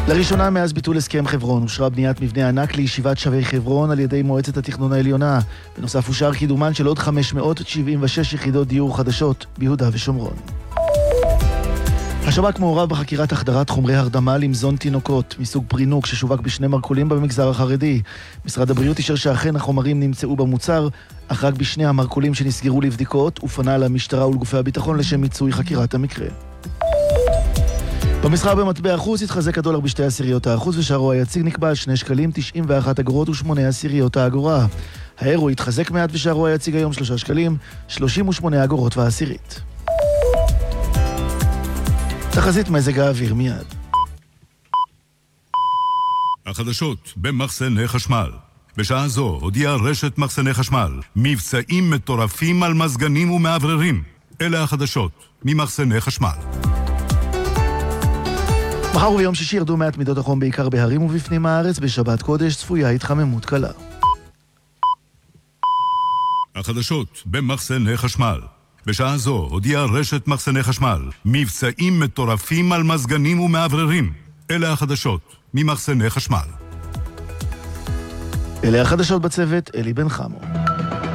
לראשונה מאז ביטול הסכם חברון אושרה בניית מבנה ענק לישיבת שבי חברון על ידי מועצת התכנון העליונה. בנוסף אושר קידומן של עוד 576 יחידות דיור חדשות ביהודה ושומרון. השב"כ מעורב בחקירת החדרת חומרי הרדמה למזון תינוקות מסוג פרינוק ששווק בשני מרכולים במגזר החרדי. משרד הבריאות אישר שאכן החומרים נמצאו במוצר, אך רק בשני המרכולים שנסגרו לבדיקות ופנה למשטרה ולגופי הביטחון לשם מיצוי חקירת המקרה. במסחר במטבע חוץ התחזק הדולר ב0.2% ושערו היציג נקבע על 2 שקלים 91 אגורות ו8 האגורה. האירו התחזק מעט ושערו היציג היום 3 שקלים 38 אגורות ועשירית. תחזית מזג האוויר מיד. החדשות במחסני חשמל. בשעה זו הודיעה רשת מחסני חשמל מבצעים מטורפים על מזגנים ומעבררים. אלה החדשות ממחסני חשמל. מחר וביום שישי ירדו מעט מידות החום בעיקר בהרים ובפנים הארץ. בשבת קודש צפויה התחממות קלה. החדשות במחסני חשמל. בשעה זו הודיעה רשת מחסני חשמל מבצעים מטורפים על מזגנים ומעבררים. אלה החדשות ממחסני חשמל. אלה החדשות בצוות, אלי בן חמו.